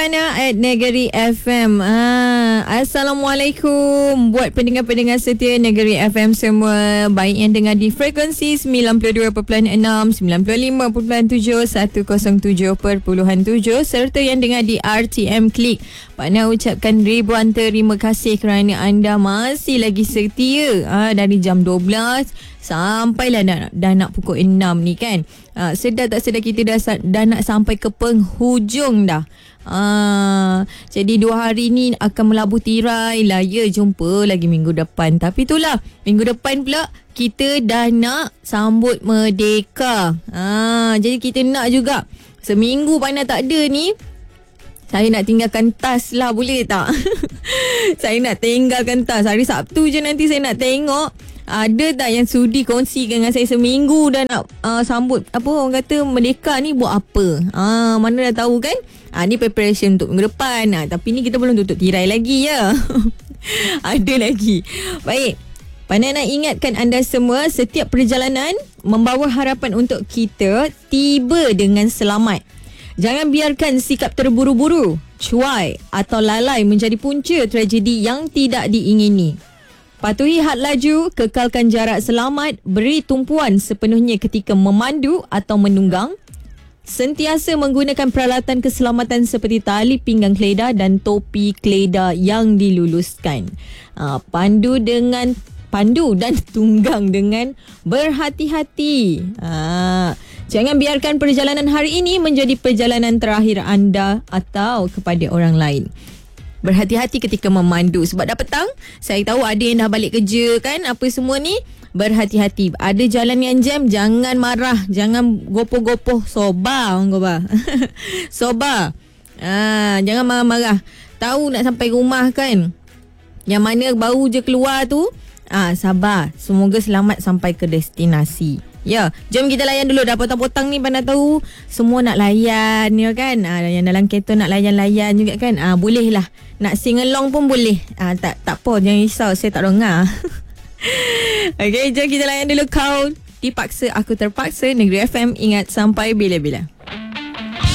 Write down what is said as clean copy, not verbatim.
Ana at Negeri FM. Assalamualaikum buat pendengar-pendengar setia Negeri FM semua, baik yang dengar di frekuensi 92.6, 95.7, 107.7 serta yang dengar di RTM Klik. Pakna ucapkan ribuan terima kasih kerana anda masih lagi setia dari jam 12 sampailah dah nak pukul 6 ni kan. Sedar tak sedar kita dah nak sampai ke penghujung dah. Jadi 2 hari ni akan melabuh tirai lah. Ya, jumpa lagi minggu depan. Tapi itulah, minggu depan pula kita dah nak sambut Merdeka. Jadi kita nak juga seminggu Pakna tak ada ni, saya nak tinggalkan tas lah, boleh tak? Saya nak tinggalkan tas. Hari Sabtu je nanti saya nak tengok ada tak yang sudi kongsikan dengan saya seminggu dah nak sambut apa orang kata Merdeka ni buat apa. Mana dah tahu kan. Ni preparation untuk minggu depan. Tapi ni kita belum tutup tirai lagi ya. Ada lagi. Baik. Pakna nak ingatkan anda semua, setiap perjalanan membawa harapan untuk kita tiba dengan selamat. Jangan biarkan sikap terburu-buru, cuai atau lalai menjadi punca tragedi yang tidak diingini. Patuhi had laju, kekalkan jarak selamat, beri tumpuan sepenuhnya ketika memandu atau menunggang. Sentiasa menggunakan peralatan keselamatan seperti tali pinggang keledar dan topi keledar yang diluluskan. Pandu dan tunggang dengan berhati-hati. Jangan biarkan perjalanan hari ini menjadi perjalanan terakhir anda atau kepada orang lain. Berhati-hati ketika memandu. Sebab dah petang, saya tahu ada yang dah balik kerja kan, apa semua ni. Berhati-hati. Ada jalan yang jam, jangan marah, jangan gopoh-gopoh. Sobar orang gopoh. Sobar. Jangan marah-marah. Tahu nak sampai rumah kan, yang mana baru je keluar tu, sabar. Semoga selamat sampai ke destinasi. Ya, jom kita layan dulu. Dah potang-potang ni Pakna tahu semua nak layan ya kan. Yang dalam kereta nak layan-layan juga kan. Boleh lah. Nak sing along pun boleh. Tak apa, jangan risau, saya tak dengar. Okay, jom kita layan dulu. Kau dipaksa, aku terpaksa. Negeri FM, ingat sampai bila-bila.